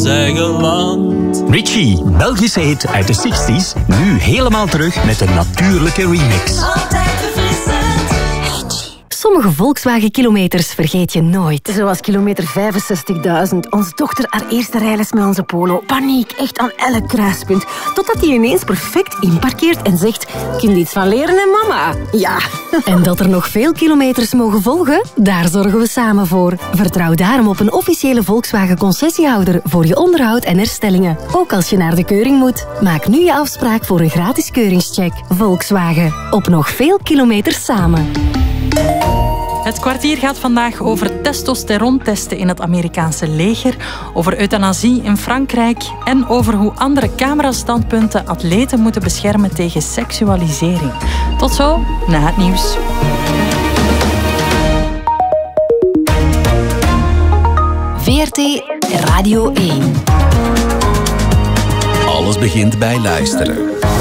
eigen land. Richie, Belgische hit uit de 60s, nu helemaal terug met een natuurlijke remix. Altijd verfrissend. Sommige Volkswagen-kilometers vergeet je nooit. Zoals kilometer 65.000. Onze dochter haar eerste rijles met onze Polo. Paniek, echt aan elk kruispunt. Totdat hij ineens perfect inparkeert en zegt... Kun je iets van leren, hè, mama? Ja. En dat er nog veel kilometers mogen volgen? Daar zorgen we samen voor. Vertrouw daarom op een officiële Volkswagen-concessiehouder voor je onderhoud en herstellingen. Ook als je naar de keuring moet. Maak nu je afspraak voor een gratis keuringscheck. Volkswagen. Op nog veel kilometers samen. Het kwartier gaat vandaag over testosterontesten in het Amerikaanse leger, over euthanasie in Frankrijk en over hoe andere camerastandpunten atleten moeten beschermen tegen seksualisering. Tot zo, na het nieuws. VRT Radio 1. Alles begint bij luisteren.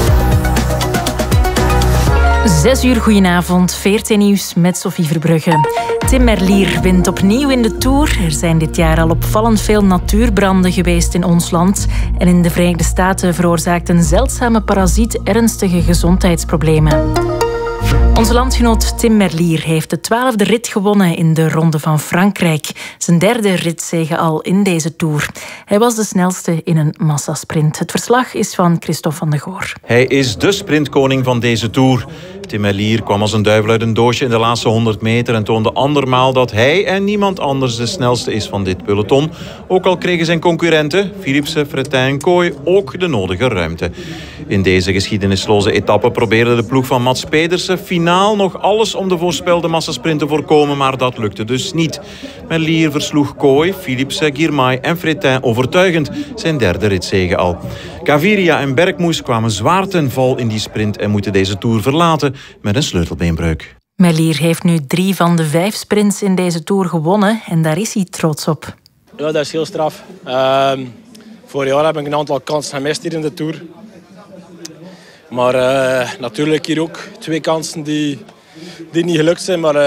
6 uur, goedenavond. VRT Nieuws met Sophie Verbrugge. Tim Merlier wint opnieuw in de Tour. Er zijn dit jaar al opvallend veel natuurbranden geweest in ons land. En in de Verenigde Staten veroorzaakt een zeldzame parasiet ernstige gezondheidsproblemen. Onze landgenoot Tim Merlier heeft de 12e rit gewonnen in de Ronde van Frankrijk. Zijn 3e ritzege al in deze Tour. Hij was de snelste in een massasprint. Het verslag is van Christophe van de Goor. Hij is de sprintkoning van deze Tour. Tim Merlier kwam als een duivel uit een doosje in de laatste 100 meter en toonde andermaal dat hij en niemand anders de snelste is van dit peloton. Ook al kregen zijn concurrenten, Philipsen, Fretin en Kooi, ook de nodige ruimte. In deze geschiedenisloze etappe probeerde de ploeg van Mats Pedersen finaal nog alles om de voorspelde massasprint te voorkomen, maar dat lukte dus niet. Merlier versloeg Kooi, Philipsen, Girmay en Fretin overtuigend, zijn 3e ritzege al. Gaviria en Bergmoes kwamen zwaar ten val in die sprint en moeten deze Tour verlaten met een sleutelbeenbreuk. Merlier heeft nu 3 van de 5 sprints in deze Tour gewonnen en daar is hij trots op. Ja, dat is heel straf. Vorig jaar heb ik een aantal kansen gemist hier in de Tour. Maar natuurlijk hier ook 2 kansen die niet gelukt zijn. Maar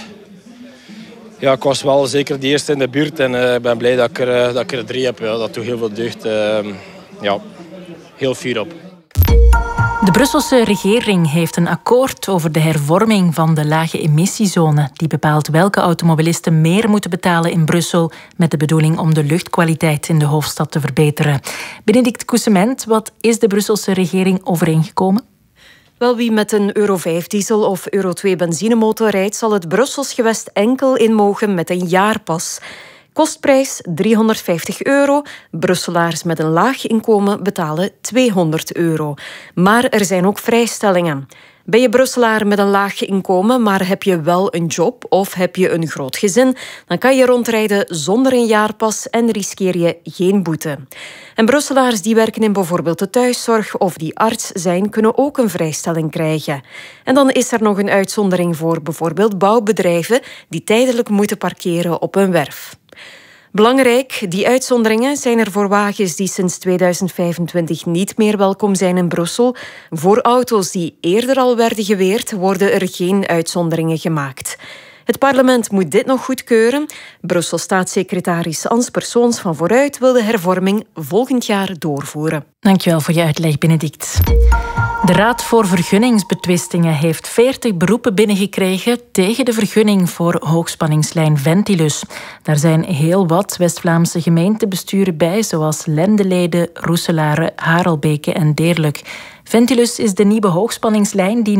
ja, ik was wel zeker de eerste in de buurt en ik ben blij dat ik er 3 heb. Ja, dat doet heel veel deugd. Ja, heel fier op. De Brusselse regering heeft een akkoord over de hervorming van de lage emissiezone. Die bepaalt welke automobilisten meer moeten betalen in Brussel met de bedoeling om de luchtkwaliteit in de hoofdstad te verbeteren. Benedict Coussement, wat is de Brusselse regering overeengekomen? Wel, wie met een Euro 5 diesel of Euro 2 benzinemotor rijdt, zal het Brussels gewest enkel in mogen met een jaarpas. Kostprijs €350. Brusselaars met een laag inkomen betalen €200. Maar er zijn ook vrijstellingen. Ben je Brusselaar met een laag inkomen, maar heb je wel een job of heb je een groot gezin, dan kan je rondrijden zonder een jaarpas en riskeer je geen boete. En Brusselaars die werken in bijvoorbeeld de thuiszorg of die arts zijn, kunnen ook een vrijstelling krijgen. En dan is er nog een uitzondering voor bijvoorbeeld bouwbedrijven die tijdelijk moeten parkeren op een werf. Belangrijk, die uitzonderingen zijn er voor wagens die sinds 2025 niet meer welkom zijn in Brussel. Voor auto's die eerder al werden geweerd, worden er geen uitzonderingen gemaakt. Het parlement moet dit nog goedkeuren. Brussel staatssecretaris Ans Persoons van Vooruit wil de hervorming volgend jaar doorvoeren. Dankjewel voor je uitleg, Benedict. De Raad voor Vergunningsbetwistingen heeft 40 beroepen binnengekregen tegen de vergunning voor hoogspanningslijn Ventilus. Daar zijn heel wat West-Vlaamse gemeentebesturen bij, zoals Lendelede, Roeselare, Harelbeke en Deerlijk. Ventilus is de nieuwe hoogspanningslijn die